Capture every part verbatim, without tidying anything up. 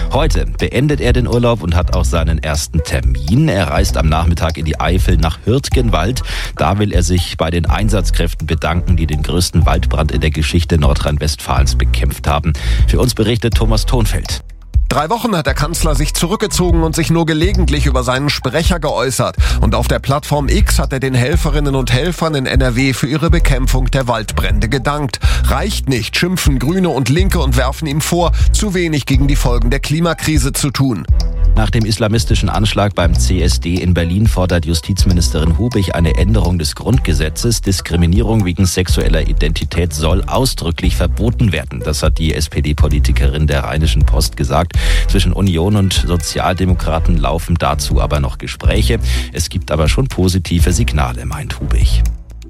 Heute beendet er den Urlaub und hat auch seinen ersten Termin. Er reist am Nachmittag in die Eifel nach Hürtgenwald. Da will er sich bei den Einsatzkräften bedanken, die den größten Waldbrand in der Geschichte Nordrhein-Westfalens bekämpft haben. Für uns berichtet Thomas Thonfeld. Drei Wochen hat der Kanzler sich zurückgezogen und sich nur gelegentlich über seinen Sprecher geäußert. Und auf der Plattform X hat er den Helferinnen und Helfern in N R W für ihre Bekämpfung der Waldbrände gedankt. Reicht nicht, schimpfen Grüne und Linke und werfen ihm vor, zu wenig gegen die Folgen der Klimakrise zu tun. Nach dem islamistischen Anschlag beim C S D in Berlin fordert Justizministerin Hubig eine Änderung des Grundgesetzes. Diskriminierung wegen sexueller Identität soll ausdrücklich verboten werden. Das hat die S P D-Politikerin der Rheinischen Post gesagt. Zwischen Union und Sozialdemokraten laufen dazu aber noch Gespräche. Es gibt aber schon positive Signale, meint Hubig.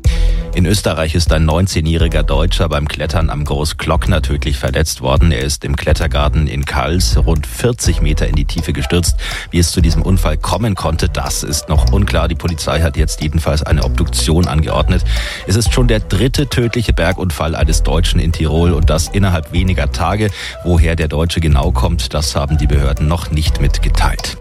In Österreich ist ein neunzehnjähriger Deutscher beim Klettern am Großglockner tödlich verletzt worden. Er ist im Klettergarten in Kals rund vierzig Meter in die Tiefe gestürzt. Wie es zu diesem Unfall kommen konnte, das ist noch unklar. Die Polizei hat jetzt jedenfalls eine Obduktion angeordnet. Es ist schon der dritte tödliche Bergunfall eines Deutschen in Tirol und das innerhalb weniger Tage. Woher der Deutsche genau kommt, das haben die Behörden noch nicht mitgeteilt.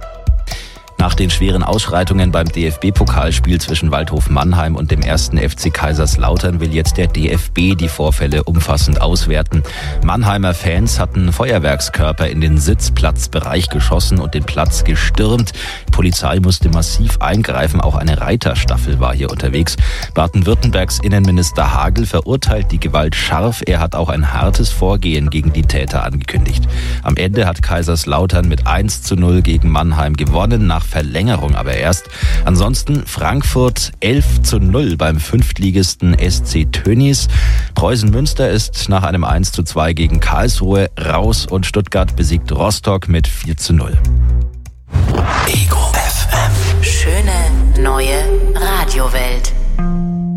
Nach den schweren Ausschreitungen beim D F B-Pokalspiel zwischen Waldhof Mannheim und dem ersten F C Kaiserslautern will jetzt der D F B die Vorfälle umfassend auswerten. Mannheimer Fans hatten Feuerwerkskörper in den Sitzplatzbereich geschossen und den Platz gestürmt. Die Polizei musste massiv eingreifen, auch eine Reiterstaffel war hier unterwegs. Baden-Württembergs Innenminister Hagel verurteilt die Gewalt scharf. Er hat auch ein hartes Vorgehen gegen die Täter angekündigt. Am Ende hat Kaiserslautern mit eins zu null gegen Mannheim gewonnen, nach Verlängerung aber erst. Ansonsten Frankfurt elf zu null beim Fünftligisten S C Tönnies. Preußen Münster ist nach einem eins zu zwei gegen Karlsruhe raus und Stuttgart besiegt Rostock mit vier zu null. Ego F M. Schöne neue Radiowelt.